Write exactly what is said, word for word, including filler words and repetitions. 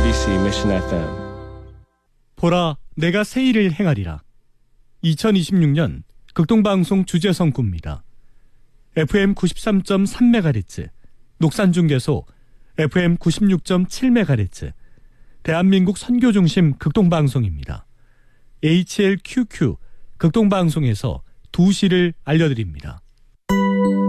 엠비씨 Mission 에프엠. 보라, 내가 새 일을 행하리라. 이천이십육 년 극동방송 주제성구입니다. 에프엠 구십삼 점 삼 메가헤르츠, 녹산중계소 에프엠 구십육 점 칠 메가헤르츠, 대한민국 선교중심 극동방송입니다. 에이치엘큐큐 극동방송에서 두 시를 알려드립니다.